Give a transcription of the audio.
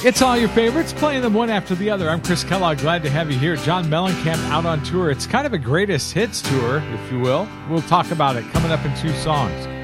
It's all your favorites, playing them one after the other. I'm Chris Kellogg, glad to have you here. John Mellencamp out on tour. It's kind of a greatest hits tour, if you will. We'll talk about it coming up in 2 songs.